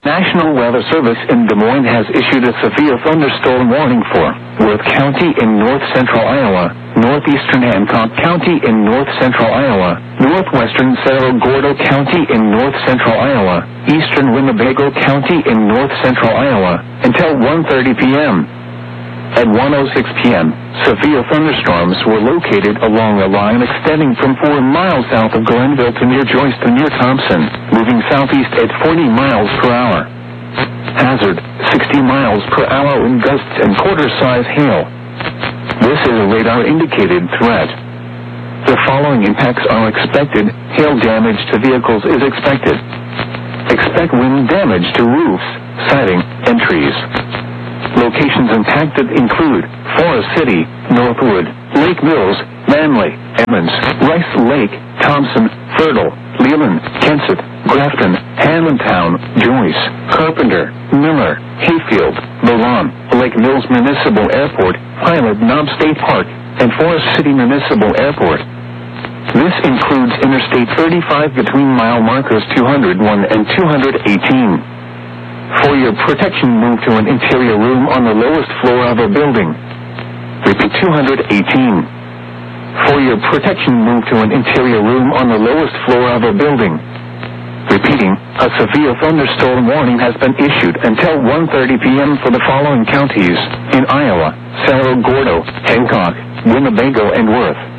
National Weather Service in Des Moines has issued a severe thunderstorm warning for Worth County in north-central Iowa, northeastern Hancock County in north-central Iowa, northwestern Cerro Gordo County in north-central Iowa, eastern Winnebago County in north-central Iowa, until 1:30 p.m. At 1:06 p.m., severe thunderstorms were located along a line extending from 4 miles south of Glenville to near Joyce to near Thompson, moving southeast at 40 miles per hour. Hazard, 60 miles per hour in gusts and quarter-size hail. This is a radar-indicated threat. The following impacts are expected. Hail damage to vehicles is expected. Expect wind damage to roofs, siding, and trees. Locations impacted include Forest City, Northwood, Lake Mills, Manly, Emmons, Rice Lake, Thompson, Fertile, Leland, Kensett, Grafton, Hammontown, Joyce, Carpenter, Miller, Hayfield, Milan, Lake Mills Municipal Airport, Pilot Knob State Park, and Forest City Municipal Airport. This includes Interstate 35 between mile markers 201 and 218. For your protection, move to an interior room on the lowest floor of a building. Repeat, 218. For your protection, move to an interior room on the lowest floor of a building. Repeating, a severe thunderstorm warning has been issued until 1:30 p.m. for the following counties in Iowa: Cerro Gordo, Hancock, Winnebago, and Worth.